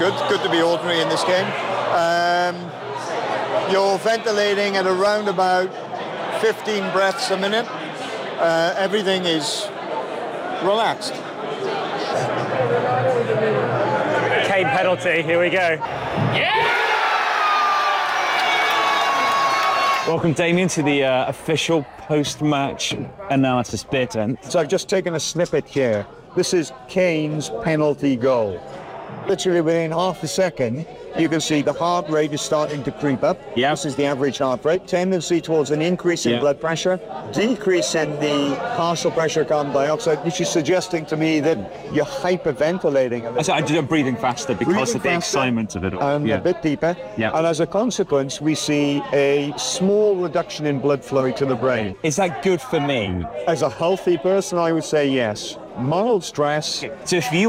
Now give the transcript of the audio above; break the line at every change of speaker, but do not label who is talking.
good. Good to be ordinary in this game. You're ventilating at around about 15 breaths a minute. Everything is relaxed.
Kane penalty, here we go. Welcome, Damien, to the official post-match analysis bit.
So I've just taken a snippet here. This is Kane's penalty goal. Literally within half a second, you can see the heart rate is starting to creep up.
Yeah.
This is the average heart rate. Tendency towards an increase in blood pressure, decrease in the partial pressure of carbon dioxide, which is suggesting to me that you're hyperventilating.
I'm breathing faster because of the excitement of it all.
A bit deeper.
Yeah.
And as a consequence, we see a small reduction in blood flow to the brain.
Is that good for me?
As a healthy person, I would say yes. Mild stress.
So if you